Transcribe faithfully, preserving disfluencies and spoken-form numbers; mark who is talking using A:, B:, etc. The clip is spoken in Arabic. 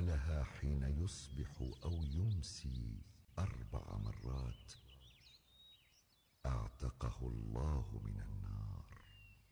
A: قالها حين يصبح أو يمسي أربع مرات اعتقه الله من النار.